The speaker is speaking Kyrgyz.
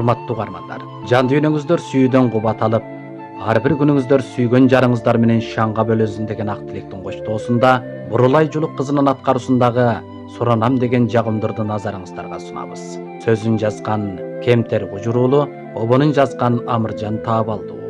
Урматтуу угармандар, жан дүйнөңүздөр сүйүүдөн кубат алып, ар бир күнүңүздөр сүйгөн жарыңыздар менен шаңга бөлөсүн деген ак тилектин коштоосунда Бурулайчулук кызынын аткаруусундагы Суранам деген жагымдарды назарыңыздарга сунабыз. Сөзүн жазган Кемтер Кужуруулу, обонун жазган Амыржан Таабалдуу.